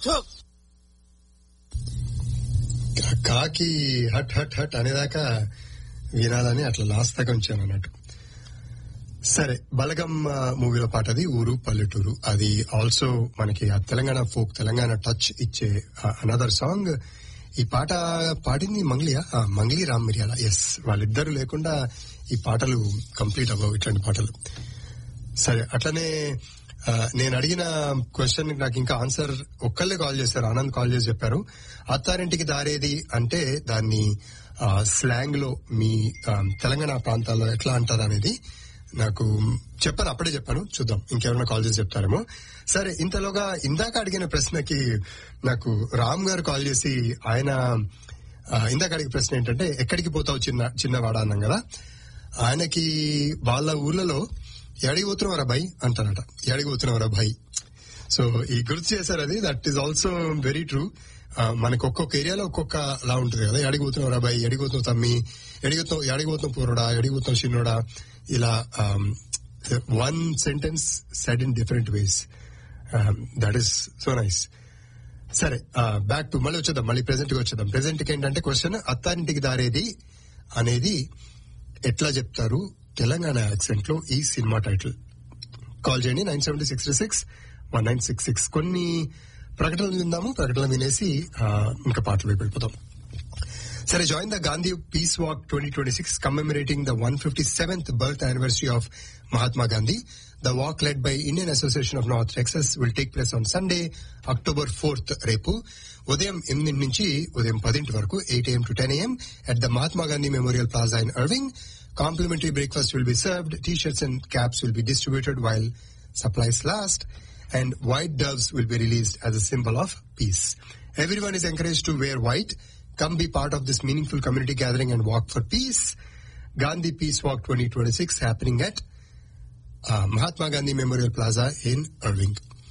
కాకి hot hot hot అనేదాకా వినాలని అట్లా లాస్ట్ దాకా ఉంచాను అన్నట్టు. సరే, బలగం మూవీలో పాట అది, ఊరు పల్లెటూరు. అది ఆల్సో మనకి ఆ తెలంగాణ ఫోక్, తెలంగాణ టచ్ ఇచ్చే అనదర్ సాంగ్. ఈ పాట పాడింది మంగ్లీ రామ్ మిర్యాల. ఎస్, వాళ్ళిద్దరు లేకుండా ఈ పాటలు కంప్లీట్ అవ్వవు, ఇట్లాంటి పాటలు. సరే, అట్లనే నేను అడిగిన క్వశ్చన్ నాకు ఇంకా ఆన్సర్ ఒక్కళ్ళే కాల్ చేశారు. ఆనంద్ కాల్ చేసి చెప్పారు, అత్తారింటికి దారేది అంటే దాన్ని స్లాంగ్ లో మీ తెలంగాణ ప్రాంతాల్లో ఎట్లా అంటారు అనేది నాకు చెప్పాను. అప్పుడే చెప్పాను, చూద్దాం ఇంకెవరైనా కాల్ చేసి చెప్తారేమో. సరే, ఇంతలోగా ఇందాక అడిగిన ప్రశ్నకి నాకు రామ్ గారు కాల్ చేసి, ఆయన ఇందాక అడిగిన ప్రశ్న ఏంటంటే ఎక్కడికి పోతావు చిన్నవాడ అన్నాం కదా, ఆయనకి వాళ్ళ ఊర్లలో ఎడిగిపోతున్నావు రా భయ్ అంటారట. ఎడిగిపోతున్నావు రా భయ్. సో ఈ గుర్తు చేశారు అది. That is also very true. మనకు ఒక్కొక్క ఏరియాలో ఒక్కొక్క లా ఉంటుంది కదా. ఎడిగిపోతున్నావు రా భయ్, ఎడిగిపోతున్నావు తమ్మి, ఎడిగిపోతున్నావు పూర్వడా, ఎడిగిపోతున్నావు చిన్నోడా, ఇలా one sentence said in different ways. That is so nice. సరే, బ్యాక్ టు మళ్ళీ వచ్చేద్దాం, మళ్ళీ ప్రెసెంట్ కి వచ్చేద్దాం. ప్రెసెంట్ కి ఏంటంటే క్వశ్చన్, అత్తారింటికి దారేది అనేది ఎట్లా చెప్తారు తెలంగాణ యాక్సెంట్ లో ఈ సినిమా టైటిల్. కాల్ చేయండి 976361966. కొన్ని ప్రకటనలు విందాము, ప్రకటనలు వినేసి ఇంకా పాటలు వైపు వెళ్ళిపోతాం. సరే, join the Gandhi Peace Walk 2026 commemorating the 157th birth anniversary of Mahatma Gandhi. The walk, led by Indian Association of North Texas, will take place on Sunday, October 4th, రేపు ఉదయం 8 నుంచి ఉదయం 10 వరకు 8 AM to 10 AM at the Mahatma Gandhi Memorial Plaza in Irving. Complimentary breakfast will be served. T-shirts and caps will be distributed while supplies last, and white doves will be released as a symbol of peace. Everyone is encouraged to wear white. Come be part of this meaningful community gathering and walk for peace. Gandhi Peace Walk 2026 happening at Mahatma Gandhi Memorial Plaza in Irving.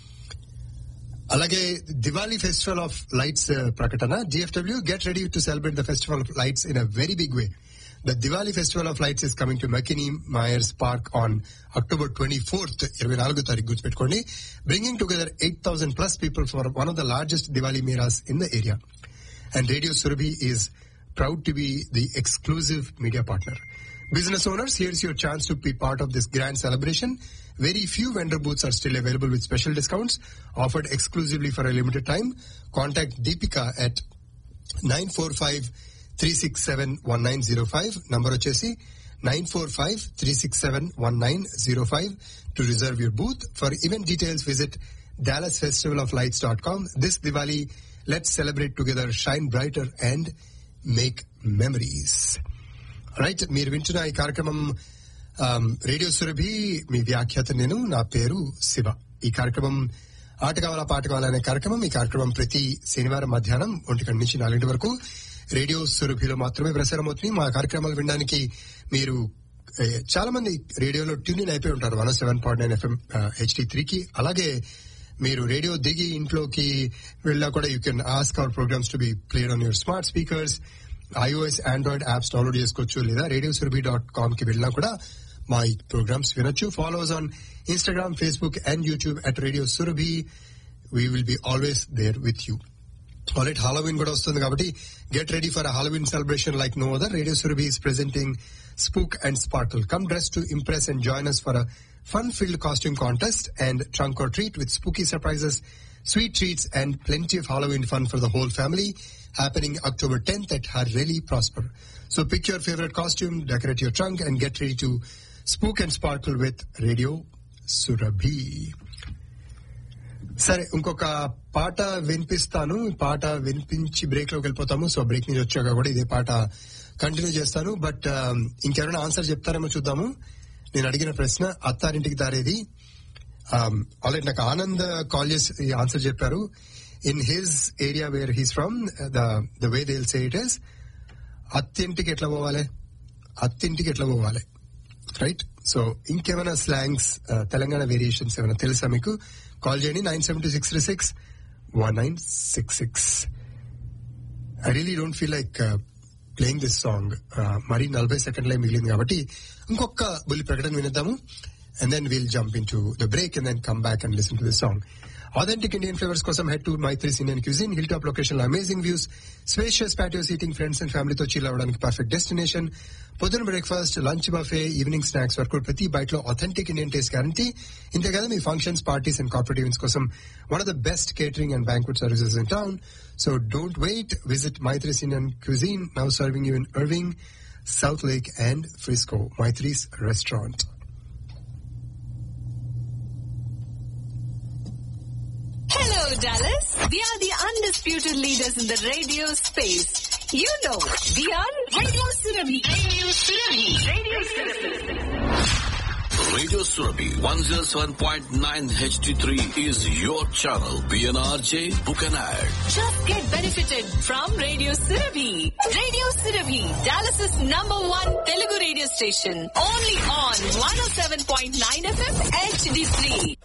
Alage Diwali Festival of Lights prakatana. DFW, get ready to celebrate the Festival of Lights in a very big way. The Diwali Festival of Lights is coming to McKinney Myers Park on October 24th, 24th తారీఖు గుర్తుపెట్టుకోండి, bringing together 8,000 plus people for one of the largest Diwali meras in the area. And Radio Surabhi is proud to be the exclusive media partner. Business owners, here's your chance to be part of this grand celebration. Very few vendor booths are still available with special discounts offered exclusively for a limited time. Contact Deepika at 945-367-1905. Number వచ్చేసి 945-367-1905 to reserve your booth. For event details, visit dallasfestivaloflights.com. This Diwali, let's celebrate together, shine brighter and make memories. Right, మీరు వింటున్న ఈ కార్యక్రమం radio Surabhi. మీ వ్యాఖ్యాత నేను, నా పేరు శివ. ఈ కార్యక్రమం ఆట కావాలా పాట కావాలా అనే కార్యక్రమం. ఈ కార్యక్రమం ప్రతి శనివారం మధ్యాహ్నం 1 నుంచి 4 వరకు రేడియో సురభిలో మాత్రమే ప్రసారం అవుతుంది. మా కార్యక్రమాలు వినడానికి మీరు చాలా మంది రేడియోలో ట్యూన్ ఇన్ అయిపోయి ఉంటారు 107.9 FM HD3 కి. అలాగే మీరు రేడియో దిగి ఇంట్లోకి వెళ్ళా కూడా you can ask hour programmes to be played on your smart speakers. iOS, Android apps download చేసుకోవచ్చు, లేదా radiosurabhi.com కి వెళ్ళినా కూడా మా ఈ ప్రోగ్రామ్స్ వినొచ్చు. Follows on Instagram, Facebook and YouTube at Radio Surabhi. We will be always there with you. Alright, Halloween కూడా వస్తుంది కాబట్టి get ready for a Halloween celebration like no other. Radio Surabhi is presenting Spook and Sparkle. Come dressed to impress and join us for a fun-filled costume contest and trunk or treat with spooky surprises, sweet treats and plenty of Halloween fun for the whole family. Happening October 10th at Harreli Prosper. So pick your favorite costume, decorate your trunk and get ready to spook and sparkle with Radio Surabhi. సరే, ఇంకొక పాట వినిపిస్తాను. పాట వినిపించి break లోకి వెళ్ళిపోతాము. So break నుంచి వచ్చాక కూడా ఇదే పాట కంటిన్యూ చేస్తాను. బట్ ఇంకెవరైనా ఆన్సర్ చెప్తారేమో చూద్దాము. నేను అడిగిన ప్రశ్న అత్తారింటికి దారేది. ఆల్రెడీ నాకు ఆనంద్ కాల్ చేసి ఆన్సర్ చెప్పారు. In his area where he's from, the way they'll say it is, అత్తింటికి ఎట్లా పోవాలి, అత్తింటికి ఎట్లా పోవాలి. రైట్. సో ఇంకేమైనా స్లాంగ్స్, తెలంగాణ వేరియేషన్స్ ఏమైనా తెలుసా మీకు? కాల్ చేయండి 972-636-1966. I really don't feel like playing this song. మరి 40 సెకండ్లే మిగిలింది కాబట్టి ఇంకొక బుల్లి ప్రకటన వినేద్దాము. And then we'll jump into the break and then come back and listen to the song. Authentic Indian flavors kosam head to Maitri's Indian Cuisine. Hilltop location lo amazing views, spacious patio seating, friends and family to chill avvadaniki perfect destination. Podun breakfast, lunch buffet, evening snacks varaku prati bite lo authentic Indian taste guarantee. Inte kada me functions, parties and corporate events kosam one of the best catering and banquet services in town. So don't wait. Visit Maitri's Indian Cuisine, now serving you in Irving, South Lake and Frisco. Maitri's Restaurant. Hello, Dallas. We are the undisputed leaders in the radio space. You know, we are Radio Surabhi. Radio Surabhi. Radio Surabhi. Radio Surabhi 107.9 HD3 is your channel. PNRJ, book an ad. Just get benefited from Radio Surabhi. Radio Surabhi, Dallas's #1 Telugu radio station. Only on 107.9 FM HD3.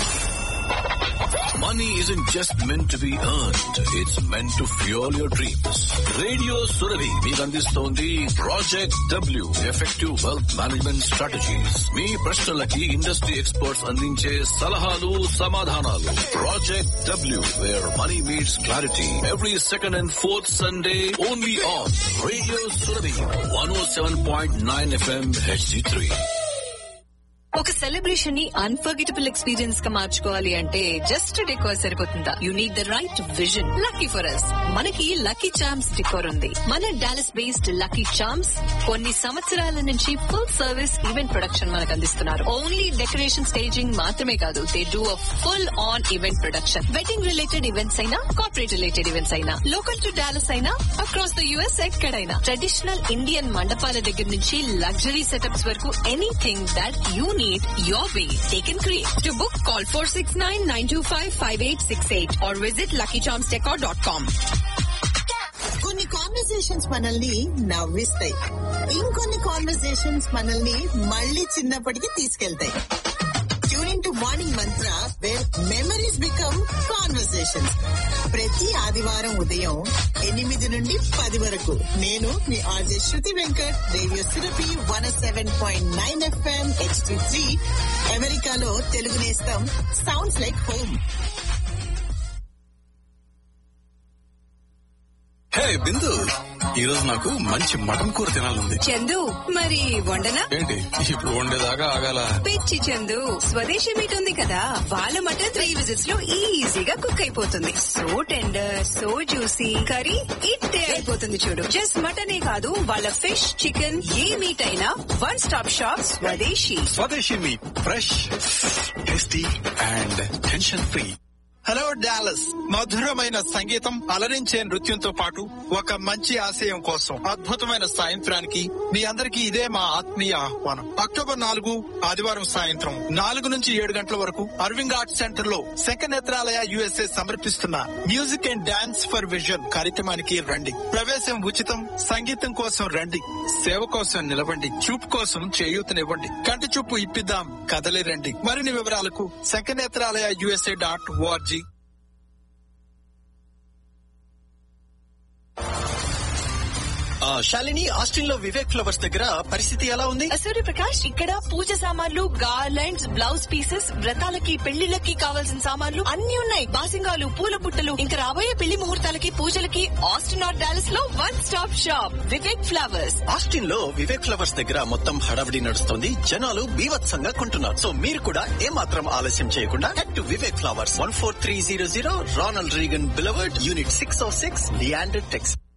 Money isn't just meant to be earned. It's meant to fuel your dreams. Radio Surabhi మీకు అందిస్తోంది Project W Effective Wealth Management Strategies. మీ ప్రశ్నలకి industry experts అందించే సలహాలు, సమాధానాలు. Project W, where money meets clarity. Every second and fourth Sunday only on Radio Surabhi 107.9 FM HD3. ఒక celebration ని unforgettable experience గా మార్చుకోవాలి అంటే జస్ట్ డెకోర్ సరిపోతుందా? You need the right vision. Lucky for us, మనకి లక్కీ చామ్స్ డెకోర్ ఉంది. మన Dallas based lucky charms కొన్ని సంవత్సరాల నుంచి ఫుల్ సర్వీస్ ఈవెంట్ ప్రొడక్షన్ మనకు అందిస్తున్నారు. ఓన్లీ డెకరేషన్ స్టేజింగ్ మాత్రమే కాదు, they do a full on event production. Wedding related events అయినా, కార్పొరేట్ రిలేటెడ్ ఈవెంట్స్ అయినా, లోకల్ టు డాలస్ అయినా, అక్రాస్ ద యుఎస్ ఎక్కడైనా, ట్రెడిషనల్ ఇండియన్ మండపాల దగ్గర నుంచి లగ్జరీ సెటప్స్ వరకు, anything that you need your way. Take and create. To book, call 469-925-5868 or visit luckycharmsdecor.com. కొన్ని conversations మనల్ని నవ్విస్తాయి, ఇంకొన్ని కాన్వర్సేషన్స్ మనల్ని మళ్ళీ చిన్నప్పటికి తీసుకెళ్తాయి. Tune to morning Mantra, wear memories become conversations. ప్రతి ఆదివారం ఉదయం 8 నుండి 10 వరకు నేను మీ ఆర్జే శృతి Venkat, radio Surabhi 107.9 FM HD3, అమెరికాలో తెలుగు నేస్తం సౌండ్స్ లైక్ హోమ్. హే బిందు, ఈ రోజు నాకు మంచి మటన్ కూర తినాలంది. చందు, మరి వండనా? ఏంటి ఇప్పుడు వండేదాకా ఆగాల? పిచ్చి చందు, స్వదేశీ మీట్ ఉంది కదా, వాళ్ళ మటన్ 3 విజిట్స్ లో ఈజీగా కుక్ అయిపోతుంది. So tender, so juicy, curry ఇట్టే అయిపోతుంది చూడు. జస్ట్ మటనే కాదు, వాళ్ళ ఫిష్, చికెన్, ఏ మీట్ అయినా వన్ స్టాప్ షాప్ స్వదేశీ. స్వదేశీ meet, fresh, tasty and tension free. Hello Dallas, మధురమైన సంగీతం, అలరించే నృత్యంతో పాటు ఒక మంచి ఆశయం కోసం అద్భుతమైన సాయంత్రానికి మీ అందరికీ ఇదే మా ఆత్మీయ ఆహ్వానం. అక్టోబర్ 4 ఆదివారం సాయంత్రం 4 నుంచి 7 గంటల వరకు అర్వింగ్ ఆర్ట్స్ సెంటర్ లో శంఖనేత్రాలయ USA సమర్పిస్తున్న music and dance for vision కార్యక్రమానికి రండి. ప్రవేశం ఉచితం. సంగీతం కోసం రండి, సేవ కోసం నిలవండి, చూపు కోసం చేయూతనివ్వండి. కంటి చూపు ఇప్పిద్దాం, కదలి రండి. మరిన్ని వివరాలకు శంఖనేత్రాలయ USA.org. శాలిని, ఆస్టిన్ లో వివేక్ ఫ్లవర్స్ దగ్గర పరిస్థితి ఎలా ఉంది? సూర్యప్రకాష్, ఇక్కడ పూజ సామాన్లు, గార్లెండ్స్, బ్లౌజ్ పీసెస్, వ్రతాలకి, పెళ్లిళ్ళకి కావాల్సిన సామాన్లు అన్ని ఉన్నాయి. బాసింగాలు, పూల బుట్టలు, ఇంకా రాబోయే పెళ్లి ముహూర్తాలకి, పూజలకి ఆస్టిన్ ఆర్ డాలస్ లో one stop shop Vivek flowers. Austin లో వివేక్ ఫ్లవర్స్ దగ్గర మొత్తం హడావిడి నడుస్తుంది. జనాలు బీభత్సంగా కొంటున్నారు. సో మీరు కూడా ఏమాత్రం ఆలస్యం చేయకుండా head to Vivek flowers, 14300 Ronald Reagan beloved, unit 606, Leander, Texas.